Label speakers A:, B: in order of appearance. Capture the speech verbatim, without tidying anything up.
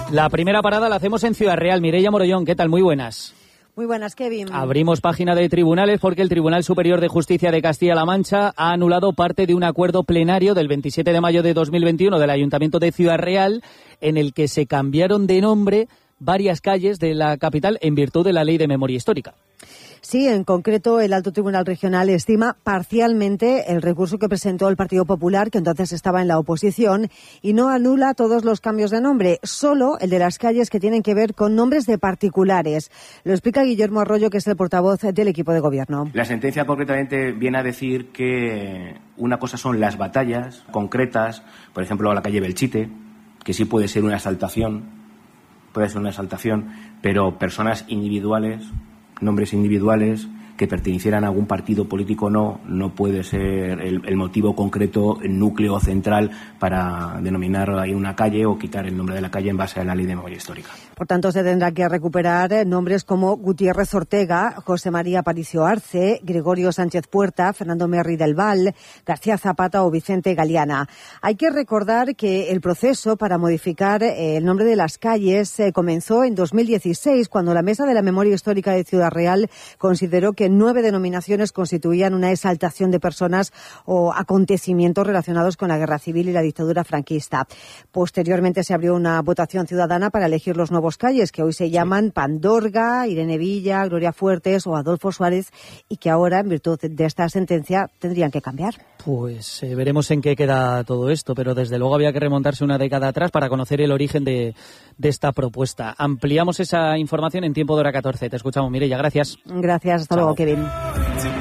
A: La primera parada la hacemos en Ciudad Real. Mireia Morollón, ¿qué tal? Muy buenas.
B: Muy buenas, Kevin.
A: Abrimos página de tribunales porque el Tribunal Superior de Justicia de Castilla-La Mancha ha anulado parte de un acuerdo plenario del veintisiete de mayo de dos mil veintiuno del Ayuntamiento de Ciudad Real, en el que se cambiaron de nombre varias calles de la capital en virtud de la Ley de Memoria Histórica.
B: Sí, en concreto el Alto Tribunal Regional estima parcialmente el recurso que presentó el Partido Popular, que entonces estaba en la oposición, y no anula todos los cambios de nombre, solo el de las calles que tienen que ver con nombres de particulares. Lo explica Guillermo Arroyo, que es el portavoz del equipo de gobierno.
C: La sentencia concretamente viene a decir que una cosa son las batallas concretas, por ejemplo la calle Belchite, que sí puede ser una exaltación, puede ser una exaltación, pero personas individuales, nombres individuales que pertenecieran a algún partido político o no, no puede ser el, el motivo concreto, el núcleo central para denominar ahí una calle o quitar el nombre de la calle en base a la Ley de Memoria Histórica.
B: Por tanto, se tendrá que recuperar nombres como Gutiérrez Ortega, José María Aparicio Arce, Gregorio Sánchez Puerta, Fernando Merri del Val, García Zapata o Vicente Galeana. Hay que recordar que el proceso para modificar el nombre de las calles eh, comenzó en dos mil dieciséis, cuando la Mesa de la Memoria Histórica de Ciudad Real consideró que nueve denominaciones constituían una exaltación de personas o acontecimientos relacionados con la guerra civil y la dictadura franquista. Posteriormente se abrió una votación ciudadana para elegir los nuevos calles, que hoy se llaman Pandorga, Irene Villa, Gloria Fuertes o Adolfo Suárez, y que ahora, en virtud de esta sentencia, tendrían que cambiar.
A: Pues eh, veremos en qué queda todo esto, pero desde luego había que remontarse una década atrás para conocer el origen de, de esta propuesta. Ampliamos esa información en Tiempo de Hora catorce. Te escuchamos, Mireia. Gracias.
B: Gracias. Hasta Chao. Luego, Kevin.